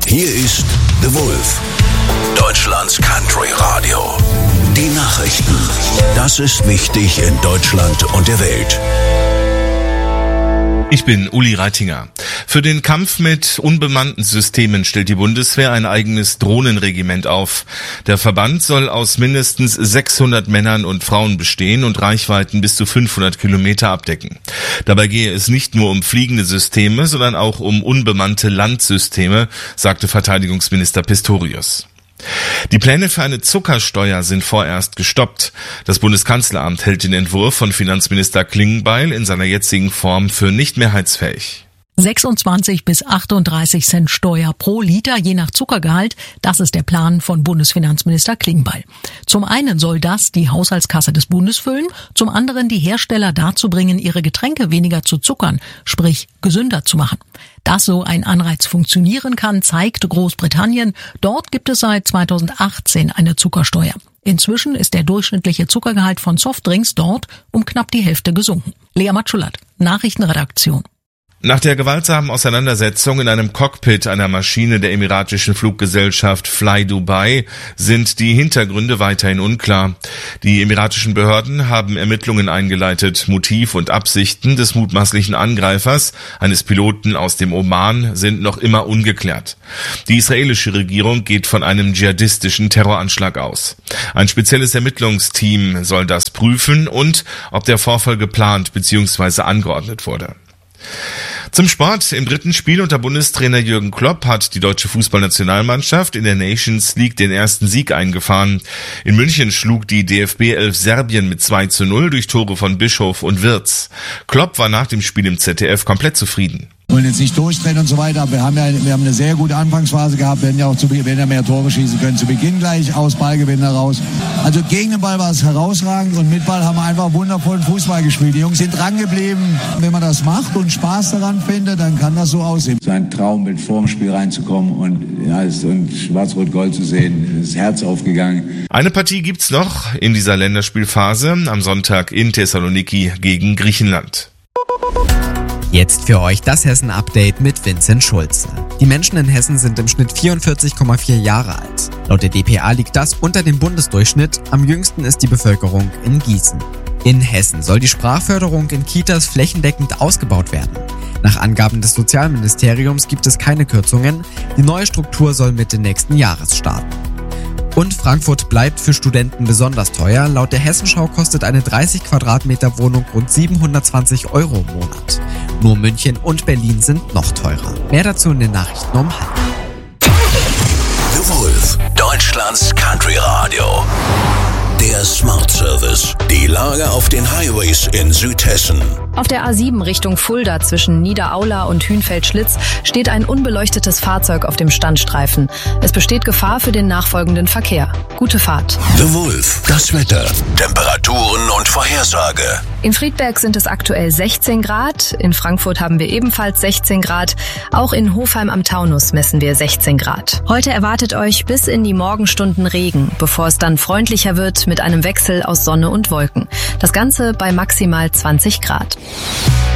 Hier ist The Wolf, Deutschlands Country Radio. Die Nachrichten. Das ist wichtig in Deutschland und der Welt. Ich bin Uli Reitinger. Für den Kampf mit unbemannten Systemen stellt die Bundeswehr ein eigenes Drohnenregiment auf. Der Verband soll aus mindestens 600 Männern und Frauen bestehen und Reichweiten bis zu 500 Kilometer abdecken. Dabei gehe es nicht nur um fliegende Systeme, sondern auch um unbemannte Landsysteme, sagte Verteidigungsminister Pistorius. Die Pläne für eine Zuckersteuer sind vorerst gestoppt. Das Bundeskanzleramt hält den Entwurf von Finanzminister Klingbeil in seiner jetzigen Form für nicht mehrheitsfähig. 26 bis 38 Cent Steuer pro Liter, je nach Zuckergehalt. Das ist der Plan von Bundesfinanzminister Klingbeil. Zum einen soll das die Haushaltskasse des Bundes füllen, zum anderen die Hersteller dazu bringen, ihre Getränke weniger zu zuckern, sprich gesünder zu machen. Dass so ein Anreiz funktionieren kann, zeigt Großbritannien. Dort gibt es seit 2018 eine Zuckersteuer. Inzwischen ist der durchschnittliche Zuckergehalt von Softdrinks dort um knapp die Hälfte gesunken. Lea Matschulat, Nachrichtenredaktion. Nach der gewaltsamen Auseinandersetzung in einem Cockpit einer Maschine der emiratischen Fluggesellschaft Fly Dubai sind die Hintergründe weiterhin unklar. Die emiratischen Behörden haben Ermittlungen eingeleitet. Motiv und Absichten des mutmaßlichen Angreifers, eines Piloten aus dem Oman, sind noch immer ungeklärt. Die israelische Regierung geht von einem dschihadistischen Terroranschlag aus. Ein spezielles Ermittlungsteam soll das prüfen und ob der Vorfall geplant bzw. angeordnet wurde. Zum Sport. Im dritten Spiel unter Bundestrainer Jürgen Klopp hat die deutsche Fußballnationalmannschaft in der Nations League den ersten Sieg eingefahren. In München schlug die DFB 11 Serbien mit 2:0 durch Tore von Bischof und Wirtz. Klopp war nach dem Spiel im ZDF komplett zufrieden. Wir wollen jetzt nicht durchdrehen und so weiter, aber wir haben eine sehr gute Anfangsphase gehabt, wir hätten ja mehr Tore schießen können, zu Beginn gleich aus Ballgewinn heraus. Also gegen den Ball war es herausragend und mit Ball haben wir einfach wundervollen Fußball gespielt. Die Jungs sind dran geblieben. Wenn man das macht und Spaß daran findet, dann kann das so aussehen. So ein Traum, mit vor dem Spiel reinzukommen und Schwarz-Rot-Gold zu sehen, das Herz aufgegangen. Eine Partie gibt's noch in dieser Länderspielphase, am Sonntag in Thessaloniki gegen Griechenland. Jetzt für euch das Hessen-Update mit Vincent Schulze. Die Menschen in Hessen sind im Schnitt 44,4 Jahre alt. Laut der dpa liegt das unter dem Bundesdurchschnitt. Am jüngsten ist die Bevölkerung in Gießen. In Hessen soll die Sprachförderung in Kitas flächendeckend ausgebaut werden. Nach Angaben des Sozialministeriums gibt es keine Kürzungen. Die neue Struktur soll Mitte nächsten Jahres starten. Und Frankfurt bleibt für Studenten besonders teuer. Laut der Hessenschau kostet eine 30 Quadratmeter Wohnung rund 720 € im Monat. Nur München und Berlin sind noch teurer. Mehr dazu in den Nachrichten um 12:30. The Wolf, Deutschlands Country Radio. Der Smart Service. Die Lage auf den Highways in Südhessen. Auf der A7 Richtung Fulda zwischen Niederaula und Hünfeld-Schlitz steht ein unbeleuchtetes Fahrzeug auf dem Standstreifen. Es besteht Gefahr für den nachfolgenden Verkehr. Gute Fahrt. The Wolf, das Wetter, Temperaturen und Vorhersage. In Friedberg sind es aktuell 16 Grad. In Frankfurt haben wir ebenfalls 16 Grad. Auch in Hofheim am Taunus messen wir 16 Grad. Heute erwartet euch bis in die Morgenstunden Regen, bevor es dann freundlicher wird mit einem Wechsel aus Sonne und Wolken. Das Ganze bei maximal 20 Grad.